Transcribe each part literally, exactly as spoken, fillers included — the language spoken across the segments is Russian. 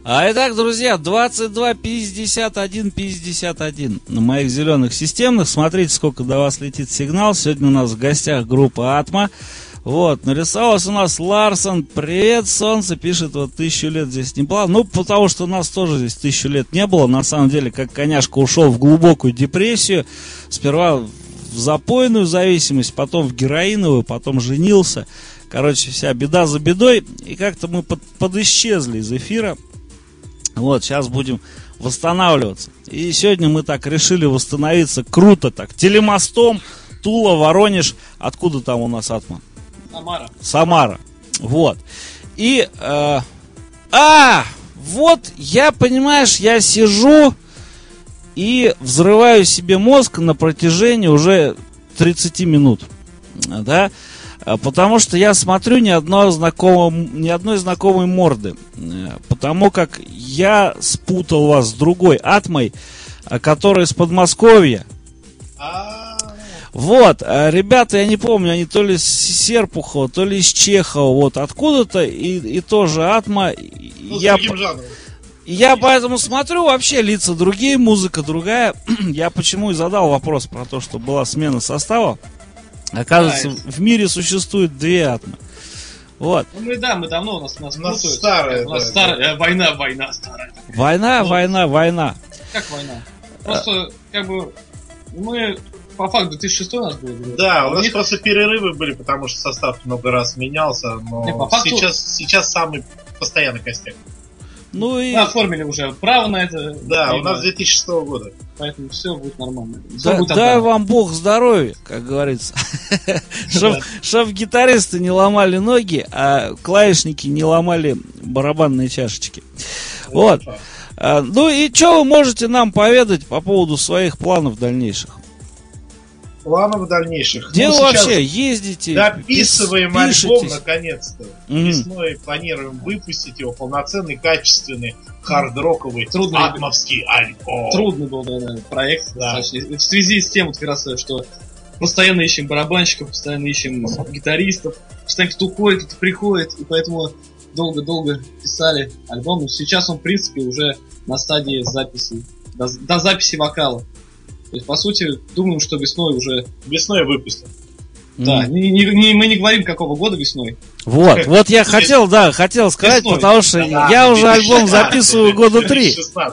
А итак, друзья, двадцать два пятьдесят один пятьдесят один на моих зеленых системных. Смотрите, сколько до вас летит сигнал. Сегодня у нас в гостях группа Атма. Вот, нарисовалась у нас Ларсон. Привет, солнце, пишет, вот тысячу лет здесь не было. Ну, потому что у нас тоже здесь тысячу лет не было. На самом деле, как коняшка ушел в глубокую депрессию. Сперва в запойную зависимость, потом в героиновую, потом женился. Короче, вся беда за бедой. И как-то мы под, подисчезли из эфира. Вот, сейчас будем восстанавливаться. И сегодня мы так решили восстановиться круто так. Телемостом, Тула, Воронеж. Откуда там у нас Атма? Самара. Самара. Вот. И... Э, а! Вот, я, понимаешь, я сижу и взрываю себе мозг на протяжении уже тридцать минут. Да? Потому что я смотрю ни одной знакомой, ни одной знакомой морды. Потому как я спутал вас с другой Атмой, которая из Подмосковья. Вот, ребята, я не помню, они то ли с Серпухова, то ли из Чехова, вот откуда-то, и, и тоже Атма. Ну, я, жанром. я поэтому смотрю, вообще лица другие, музыка другая. Я почему и задал вопрос про то, что была смена состава. Оказывается, а, в мире существует две Атмы. Вот. Ну мы да, мы давно у нас, у нас, у нас путают. старая, у нас да, старая да. Э, война, война старая. Война, ну, война, война. Как война? Просто а... как бы мы по факту две тысячи шестой у нас был. Да, у нас них... просто перерывы были, потому что состав много раз менялся, но Не, по факту... сейчас, сейчас самый постоянный костяк. Ну и... Мы оформили уже право на это. Да, у нас две тысячи шестого года. Поэтому все будет нормально. Все Да, будет дай вам Бог здоровья, как говорится. Чтоб гитаристы не ломали ноги, а клавишники не ломали барабанные чашечки. Вот. Ну и что вы можете нам поведать по поводу своих планов дальнейших? Планов дальнейших. Где ну, вы вообще ездите? Дописываем пишетесь? альбом наконец-то. Mm-hmm. Весной планируем выпустить его полноценный, качественный, хард-роковый, трудный, атмовский альбом. Трудный был, да, да, проект. Да. В связи с тем, вот, как раз, что постоянно ищем барабанщиков, постоянно ищем гитаристов, постоянно кто уходит, кто приходит, и поэтому долго-долго писали альбом. Но сейчас он, в принципе, уже на стадии записи, до, до записи вокала. То есть, по сути, думаем, что весной уже... Весной выпустим. Да, mm. не, не, не, мы не говорим, какого года весной. Вот, вот я хотел, да, хотел сказать, весной. Потому что да, я уже альбом записываю года три.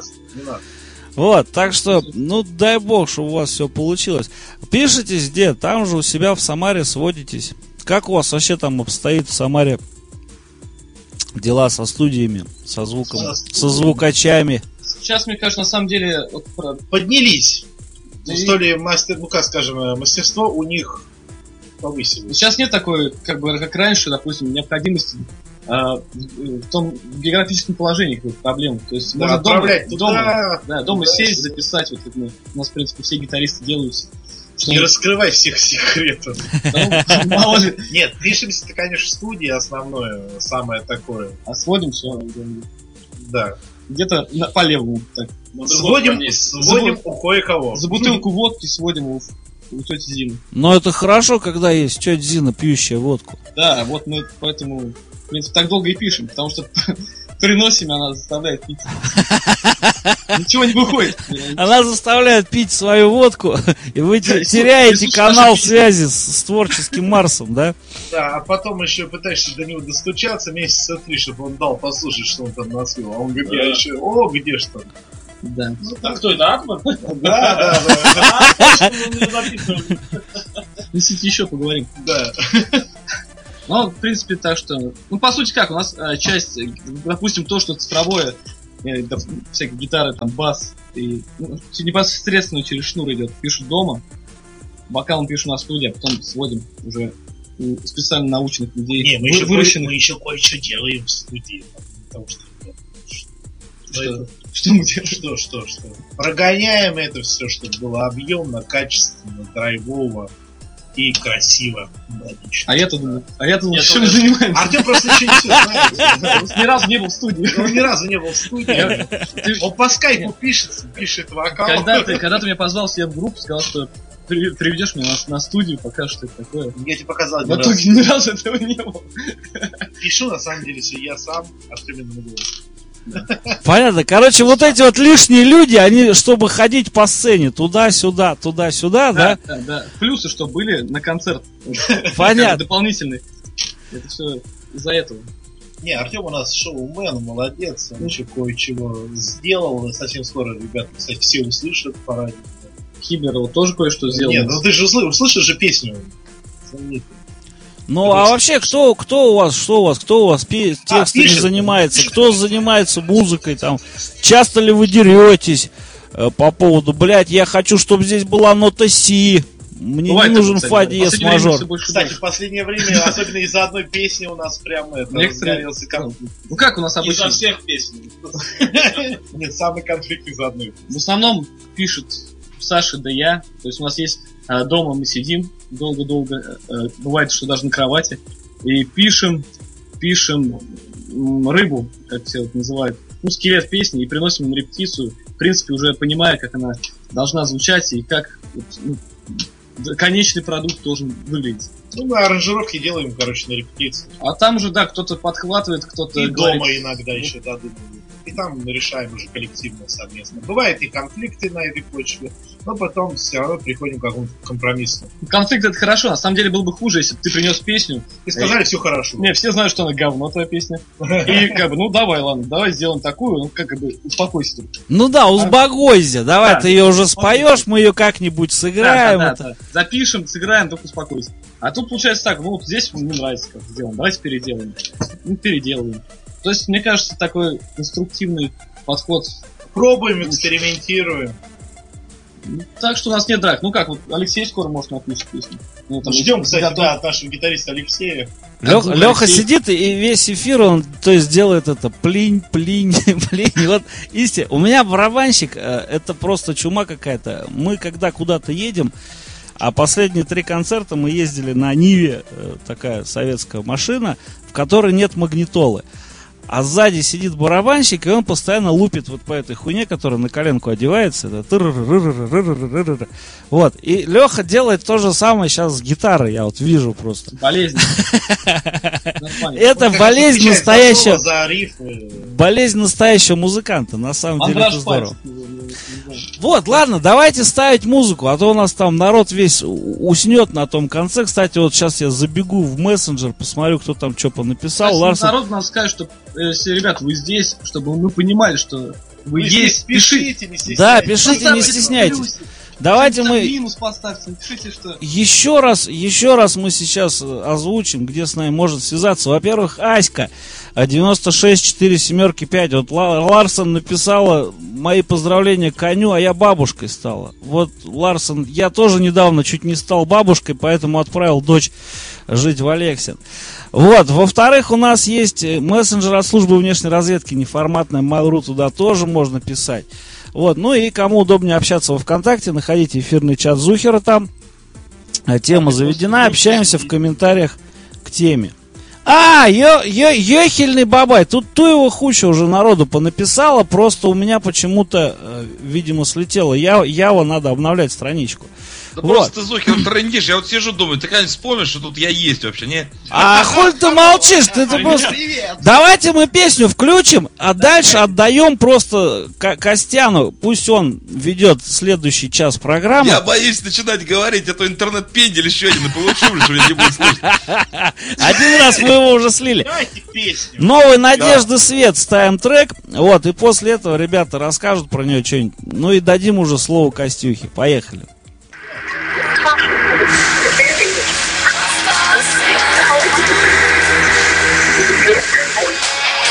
Вот, так что, ну, дай бог, чтобы у вас все получилось. Пишитесь где? Там же у себя в Самаре сводитесь. Как у вас вообще там обстоит в Самаре дела со студиями, со звуком, со, со звукачами? Сейчас, мне кажется, на самом деле... Вот, поднялись. Ну, что ли, мастер, ну как скажем, мастерство у них повысилось. Сейчас нет такой, как бы, как раньше, допустим, необходимости э, в том в географическом положении каких-то проблем. То есть да, можно дома, туда, дома, да, дома туда, сесть, записать, вот как мы, у нас, в принципе, все гитаристы делают. Не раскрывай всех секретов. Нет, пишемся-то, конечно, в студии основное, самое такое. А сводим все. Да. Где-то по левому. Так, сводим сводим у кое-кого. За бутылку водки сводим у, у тети Зины. Но это хорошо, когда есть тетя Зина, пьющая водку. Да, вот мы поэтому, в принципе, так долго и пишем, потому что приносим, она заставляет пить. Ничего не выходит. Она заставляет пить свою водку, и вы теряете канал связи с творческим Марсом, да? Да, а потом еще пытаешься до него достучаться месяца три, чтобы он дал послушать, что он там наспел. А он говорит, я еще, о, где что? Да. А кто это, Атман? Да, да, да. Несите еще поговорим. Да. Ну, в принципе, так что... Ну, по сути, как, у нас э, часть, допустим, то, что цифровое, э, да, всякие гитары, там, бас, и ну, непосредственно через шнур идет, пишут дома, вокалом пишут на студии, а потом сводим уже специально научных людей. Не, мы, вы, еще, выращенных. мы еще кое-что делаем в студии, потому что... Что, это... что мы делаем? Что, что, что? Прогоняем это все, чтобы было объемно, качественно, драйвово и красиво. А я-то думаю, а я-то думаю, чем мы занимаемся? Артем просто ничего не знает. Ни разу не был в студии. Он ни разу не был в студии. Он по скайпу пишет, пишет вокал. Когда ты, когда ты меня позвал себе в группу, сказал, что приведешь меня на, на студию, покажешь, что это такое. Я тебе показал. В итоге ни разу этого не было. Пишу, на самом деле, я сам от временного голоса. Понятно. Короче, вот эти вот лишние люди, они, чтобы ходить по сцене туда-сюда, туда-сюда, да? Да, да, да. Плюсы, что были на концерт. Понятно. Дополнительный. Это все из-за этого. Не, Артем у нас шоумен, молодец, он еще кое-чего сделал. Совсем скоро, ребята, кстати, все услышат по радио. Хиберов тоже кое-что сделал. Нет, ну ты же услышишь, услышишь же песню. Ну, а вообще, кто, кто у вас, что у вас, кто у вас пи- текстами а, занимается, кто занимается музыкой, там, часто ли вы деретесь э, по поводу, блядь, я хочу, чтобы здесь была нота Си, мне Бывает не нужен фа диез мажор. Кстати, в последнее время, особенно из-за одной песни у нас прям это, разгорелся конфликт. Ну как у нас обычно? Из-за всех песен. Нет, самый конфликт из-за одной. В основном пишут Саша да я, то есть у нас есть э, дома мы сидим долго-долго, э, бывает, что даже на кровати, и пишем, пишем м, рыбу, как все это называют, ну, скелет песни, и приносим на репетицию, в принципе, уже понимая, как она должна звучать и как вот, ну, конечный продукт должен выглядеть. Ну, мы аранжировки делаем, короче, на репетиции. А там уже, да, кто-то подхватывает, кто-то и говорит... дома иногда еще додумывают. И там мы решаем уже коллективно, совместно. Бывают и конфликты на этой почве, но потом все равно приходим к какому-то компромиссу. Конфликт — это хорошо, на самом деле было бы хуже, если бы ты принес песню. И сказали, и... все хорошо. Не, все знают, что она говно, твоя песня. И как бы, ну давай, ладно, давай сделаем такую, ну как бы, успокойся. Ну да, узбогойся, давай, ты ее уже споешь, мы ее как-нибудь сыграем. Запишем, сыграем, только успокойся. А тут получается так, ну вот здесь мне нравится, как сделано, давайте переделаем. Ну, переделаем. То есть, мне кажется, такой конструктивный подход. Пробуем, экспериментируем. Так что у нас нет драк. Ну как, вот Алексей скоро может написать песню. Ну, там ждем, кстати, готов... да, от нашего гитариста Алексея. Лех, Леха Алексей... сидит и весь эфир он, то есть, делает это плинь, плинь, плинь. Вот, истинно. У меня барабанщик, это просто чума какая-то. Мы когда куда-то едем, а последние три концерта мы ездили на Ниве, такая советская машина, в которой нет магнитолы. А сзади сидит барабанщик, и он постоянно лупит вот по этой хуйне, которая на коленку одевается. Вот. И Леха делает то же самое сейчас с гитарой, я вот вижу просто. Болезнь. Это болезнь настоящего... Болезнь настоящего музыканта, на самом деле это здорово. Вот, ладно, давайте ставить музыку, а то у нас там народ весь уснет на том конце. Кстати, вот сейчас я забегу в мессенджер, посмотрю, кто там что понаписал. Ларсон... Народ нам скажет, что, если, ребята, вы здесь, чтобы мы понимали, что вы, вы есть, пишите, не стесняйтесь. Да, пишите, не стесняйтесь. Давайте мы минус поставьте, пишите, что... еще раз, еще раз мы сейчас озвучим, где с нами может связаться. Во-первых, Аська девяносто шесть четыре семерки пять. Вот Ларсон написала: мои поздравления коню, а я бабушкой стала. Вот, Ларсон, я тоже недавно чуть не стал бабушкой, поэтому отправил дочь жить в Алексин. Вот, во-вторых, у нас есть мессенджер от службы внешней разведки, неформатная, Mail.ru, туда тоже можно писать. Вот, ну и кому удобнее общаться во ВКонтакте, находите эфирный чат Зухера там. Тема заведена, общаемся в комментариях к теме. А, ё, ё, ёхельный бабай, тут ту его хуча уже народу понаписала, просто у меня почему-то, э, видимо, слетело. Я, Ява, надо обновлять страничку. Да вот. Просто ты, Зухер, трендишь, я вот сижу, думаю, ты когда-нибудь вспомнишь, что тут я есть вообще, не? А хуй ты молчишь, ты, ты просто... Давайте мы песню включим, а дальше отдаем просто К- Костяну, пусть он ведет следующий час программы. Я боюсь начинать говорить, а то интернет-пендель еще один, и получу, что меня не будет слышать. Один раз мы его уже слили. Новый Надежды Свет, ставим трек, вот, и после этого ребята расскажут про нее что-нибудь, ну и дадим уже слово Костюхе, поехали. Thank you.